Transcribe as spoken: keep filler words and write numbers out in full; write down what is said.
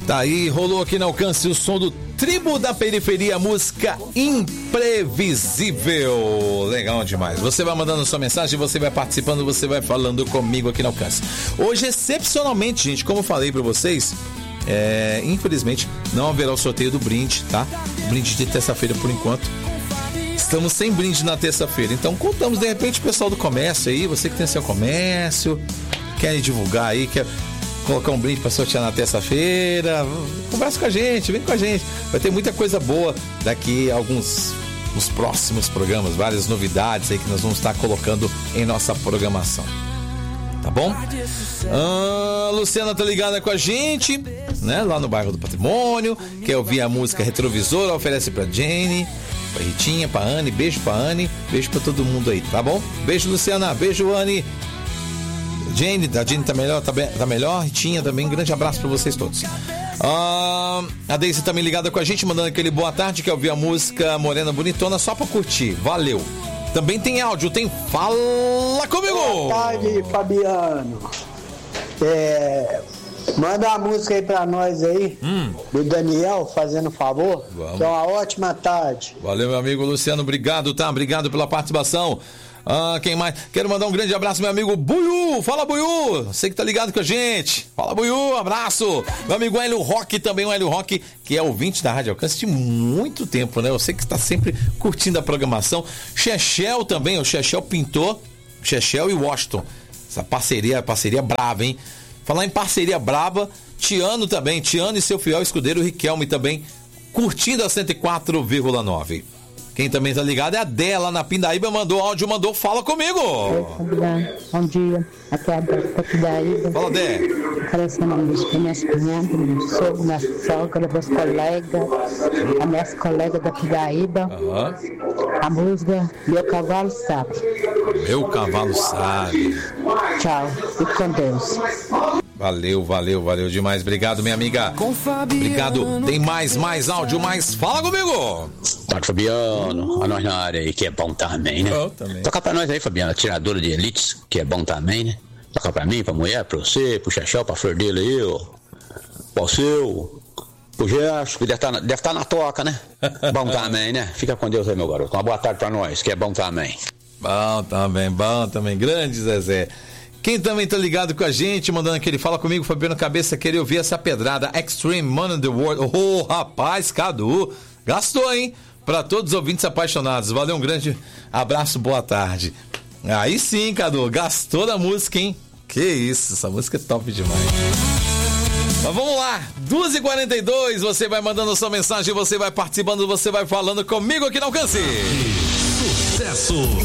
Tá aí, rolou aqui no alcance o som do Tribo da Periferia, música Imprevisível. Legal demais. Você vai mandando sua mensagem, você vai participando, você vai falando comigo aqui no alcance. Hoje, excepcionalmente, gente, como eu falei pra vocês, é, infelizmente não haverá o sorteio do brinde, tá? O brinde de terça-feira por enquanto. Estamos sem brinde na terça-feira, então contamos de repente o pessoal do comércio aí, você que tem seu comércio, quer divulgar aí, quer colocar um brinde para sortear na terça-feira, conversa com a gente, vem com a gente. Vai ter muita coisa boa daqui a alguns nos próximos programas, várias novidades aí que nós vamos estar colocando em nossa programação. Tá bom? Ah, Luciana tá ligada com a gente, né? Lá no bairro do Patrimônio, quer ouvir a música Retrovisor, oferece pra Jenny, pra Ritinha, pra Anne, beijo pra Anne, beijo pra todo mundo aí, tá bom? Beijo, Luciana, beijo, Anne. Jenny, a Jenny tá melhor, tá, bem, tá melhor, Ritinha também, grande abraço pra vocês todos. Ah, a Deise também ligada com a gente, mandando aquele boa tarde, quer ouvir a música Morena Bonitona só pra curtir, valeu. Também tem áudio, tem Fala Comigo! Boa tarde, Fabiano. É, manda uma música aí pra nós aí, hum. do Daniel, fazendo favor. Vamos. Que é uma ótima tarde. Valeu, meu amigo Luciano, obrigado, tá? Obrigado pela participação. Ah, quem mais? Quero mandar um grande abraço, meu amigo Buiú. Fala, Buiú. Você que tá ligado com a gente. Fala, Buiú. Abraço. Meu amigo Hélio Roque, também o Hélio Roque, que é ouvinte da Rádio Alcance de muito tempo, né? Eu sei que está sempre curtindo a programação. Chechel também, o Chechel pintou. Chechel e Washington. Essa parceria, parceria brava, hein? Falar em parceria brava, Tiano também. Tiano e seu fiel escudeiro Riquelme também, curtindo a cento e quatro vírgula nove. Quem também tá ligado é a Dé, lá na Pindaíba, mandou áudio, mandou Fala Comigo. Oi, Fabiano, bom dia, aqui é a Dé da Pindaíba. Fala, Dé. Oferecendo uma música para minhas cunhadas, meu sogro, minha sogra, meus colegas, a minhas colegas da Pindaíba. Uhum. A música Meu Cavalo Sabe. Meu Cavalo Sabe. Tchau, fique com Deus. Valeu, valeu, valeu demais. Obrigado, minha amiga. Obrigado. Tem mais, mais áudio, mais Fala Comigo. Marco Fabiano, a nós na área aí, que é bom também, né? Eu também. Toca pra nós aí, Fabiano, a tiradora de elites, que é bom também, né? Toca pra mim, pra mulher, pra você, pro Chechel, pra flor dele aí, ó. Pro seu, pro Gerson, que deve estar tá, deve tá na toca, né? Bom também, né? Fica com Deus aí, meu garoto. Uma boa tarde pra nós, que é bom também. Bom também, bom também. Grande Zezé. Quem também tá ligado com a gente, mandando aquele Fala Comigo, Fabiano Cabeça, queria ouvir essa pedrada Extreme Man in the World. Ô, oh, rapaz, Cadu, gastou, hein? Para todos os ouvintes apaixonados. Valeu, um grande abraço, boa tarde. Aí sim, Cadu, gastou da música, hein? Que isso, essa música é top demais. Mas vamos lá, duas e quarenta e dois, você vai mandando sua mensagem, você vai participando, você vai falando comigo aqui no Alcance. Sucesso!